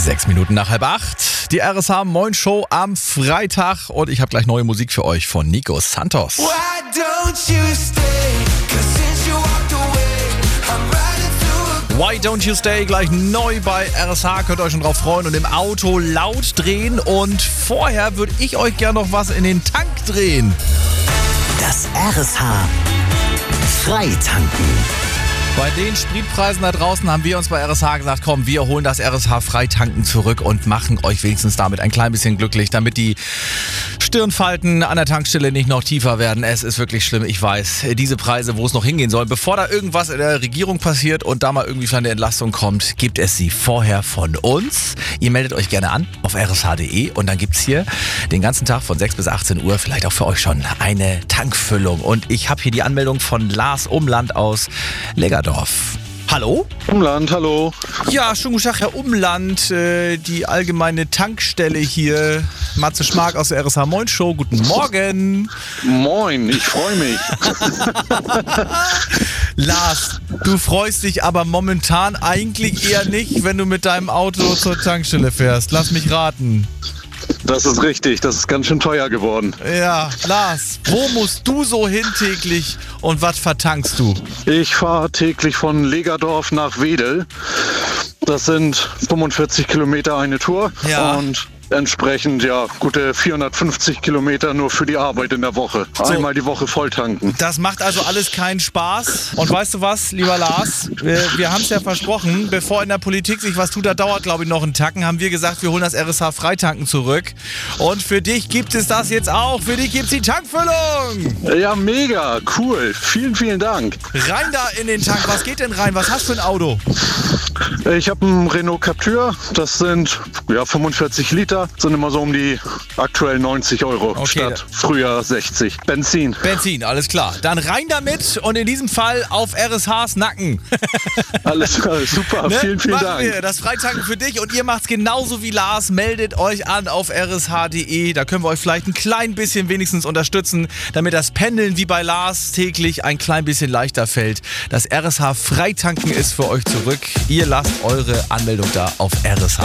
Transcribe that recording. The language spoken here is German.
6 Minuten nach 7:30. Die RSH Moin Show am Freitag und ich habe gleich neue Musik für euch von Nico Santos. Why don't you stay? 'Cause since you walked away, I'm riding through a Why Don't You Stay gleich neu bei RSH, könnt ihr euch schon drauf freuen und im Auto laut drehen. Und vorher würde ich euch gerne noch was in den Tank drehen. Das RSH Freitanken. Bei den Spritpreisen da draußen haben wir uns bei RSH gesagt, komm, wir holen das RSH Freitanken zurück und machen euch wenigstens damit ein klein bisschen glücklich, damit die Stirnfalten an der Tankstelle nicht noch tiefer werden. Es ist wirklich schlimm, ich weiß. Diese Preise, wo es noch hingehen soll, bevor da irgendwas in der Regierung passiert und da mal irgendwie eine Entlastung kommt, gibt es sie vorher von uns. Ihr meldet euch gerne an auf rsh.de und dann gibt's hier den ganzen Tag von 6 bis 18 Uhr vielleicht auch für euch schon eine Tankfüllung. Und ich habe hier die Anmeldung von Lars Umland aus Lägerdorf. Hallo? Umland, hallo. Ja, schönen guten Tag, Herr Umland, die allgemeine Tankstelle hier. Matze Schmark aus der RSH Moin Show, guten Morgen. Moin, ich freue mich. Lars, du freust dich aber momentan eigentlich eher nicht, wenn du mit deinem Auto zur Tankstelle fährst. Lass mich raten. Das ist richtig, das ist ganz schön teuer geworden. Ja, Lars, wo musst du so hin täglich und was vertankst du? Ich fahre täglich von Legerdorf nach Wedel. Das sind 45 Kilometer eine Tour. Ja. Und entsprechend, ja, gute 450 Kilometer nur für die Arbeit in der Woche. Einmal die Woche voll tanken. Das macht also alles keinen Spaß. Und weißt du was, lieber Lars? Wir haben es ja versprochen, bevor in der Politik sich was tut, da dauert, glaube ich, noch einen Tacken, haben wir gesagt, wir holen das RSH Freitanken zurück. Und für dich gibt es das jetzt auch. Für dich gibt es die Tankfüllung. Ja, mega, cool. Vielen, vielen Dank. Rein da in den Tank. Was geht denn rein? Was hast du für ein Auto? Ich habe einen Renault Captur. Das sind 45 Liter. Sind immer so um die aktuell 90 Euro Okay. statt früher 60. Benzin. Benzin, alles klar. Dann rein damit und in diesem Fall auf RSHs Nacken. Alles super, Ne? vielen, vielen Machen Dank. wir das Freitanken für dich und ihr macht's genauso wie Lars. Meldet euch an auf rsh.de. Da können wir euch vielleicht ein klein bisschen wenigstens unterstützen, damit das Pendeln wie bei Lars täglich ein klein bisschen leichter fällt. Das RSH Freitanken ist für euch zurück. Ihr lasst eure Anmeldung da auf rsh.de.